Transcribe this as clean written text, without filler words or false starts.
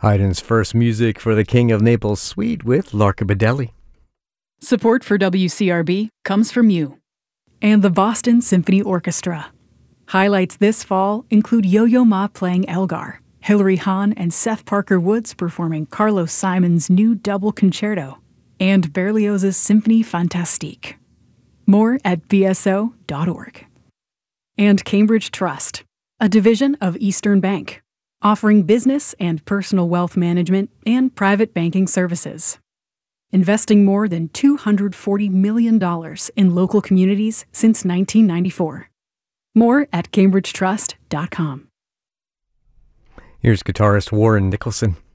Haydn's first music for the King of Naples suite with Larka Bedelli. Support for WCRB comes from you and the Boston Symphony Orchestra. Highlights this fall include Yo-Yo Ma playing Elgar, Hilary Hahn and Seth Parker Woods performing Carlos Simon's new double concerto, and Berlioz's Symphonie Fantastique. More at bso.org. And Cambridge Trust, a division of Eastern Bank, offering business and personal wealth management and private banking services. Investing more than $240 million in local communities since 1994. More at cambridgetrust.com. Here's guitarist Warren Nicholson.